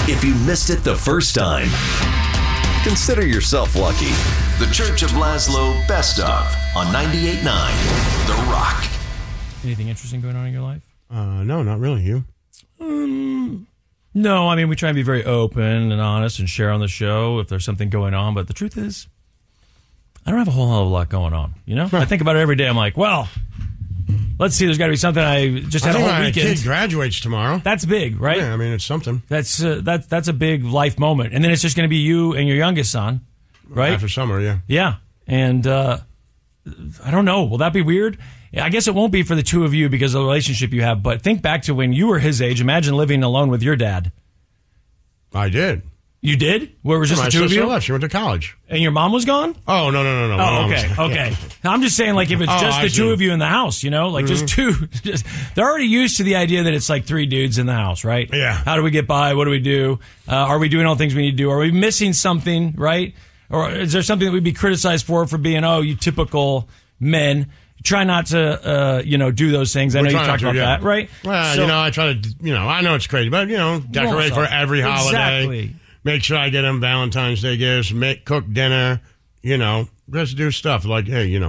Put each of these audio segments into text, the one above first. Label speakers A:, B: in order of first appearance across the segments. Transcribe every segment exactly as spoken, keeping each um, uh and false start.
A: If you missed it the first time, consider yourself lucky. The Church of Laszlo Best Of on ninety-eight point nine The Rock.
B: Anything interesting going on in your life?
C: Uh, no, not really. You?
B: Um, no, I mean, we try and be very open and honest and share on the show if there's something going on. But the truth is, I don't have a whole hell of a lot going on. You know, I think about it every day. I'm like, well, let's see. There's got to be something. I just had
C: I
B: a
C: think
B: whole
C: my
B: weekend.
C: kid graduates tomorrow.
B: That's big, right?
C: Yeah, I mean, it's something.
B: That's uh, that that's a big life moment, and then it's just going to be you and your youngest son, right?
C: After summer, yeah.
B: Yeah, and uh, I don't know. Will that be weird? I guess it won't be for the two of you because of the relationship you have. But think back to when you were his age. Imagine living alone with your dad.
C: I did.
B: You did? Where it was just
C: My
B: the two of
C: sister
B: you?
C: left. She went to college.
B: And your mom was gone?
C: Oh, no, no, no, no. My
B: Oh,
C: mom
B: okay,
C: was-
B: okay. I'm just saying, like, if it's
C: Oh,
B: just
C: I
B: the two
C: see.
B: of you in the house, you know? Like, just two. Just, they're already used to the idea that it's like three dudes in the house, right?
C: Yeah.
B: How do we get by? What do we do? Uh, are we doing all the things we need to do? Are we missing something, right? Or is there something that we'd be criticized for, for being, oh, you typical men? Try not to, uh, you know, do those things. I
C: We're
B: know you
C: trying
B: talked
C: not
B: about
C: to, yeah.
B: that, right?
C: Well,
B: So-
C: you know, I try to, you know, I know it's crazy, but, you know, decorate for every holiday.
B: Exactly.
C: Make sure I get them Valentine's Day gifts, make cook dinner, you know, just do stuff like, hey, you know,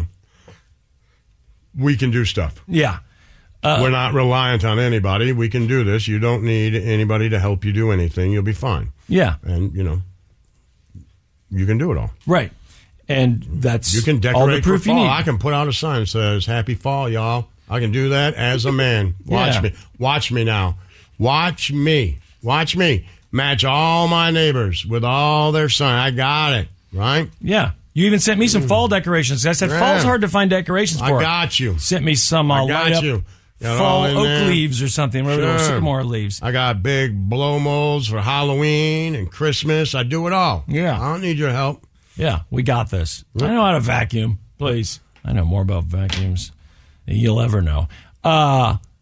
C: we can do stuff.
B: Yeah. Uh,
C: We're not reliant on anybody. We can do this. You don't need anybody to help you do anything. You'll be fine.
B: Yeah.
C: And, you know, you can do it all.
B: Right. And that's
C: You can
B: all the
C: decorate for
B: proof you
C: fall.
B: need.
C: I can put out a sign that says, happy fall, y'all. I can do that as a man. Watch
B: Yeah.
C: me. Watch me now. Watch me. Watch me. Match all my neighbors with all their sun. I got it. Right?
B: Yeah. You even sent me some fall decorations. I said,
C: Yeah.
B: fall's hard to find decorations
C: I
B: for.
C: got you.
B: Sent me some uh,
C: I got
B: light up
C: you. Got it
B: fall
C: all in
B: oak
C: there.
B: leaves or something. Or
C: Sure.
B: sycamore leaves.
C: I got big blow molds for Halloween and Christmas. I do it all.
B: Yeah.
C: I don't need your help.
B: Yeah, we got this. I know how to vacuum. Please. I know more about vacuums than you'll ever know. Uh,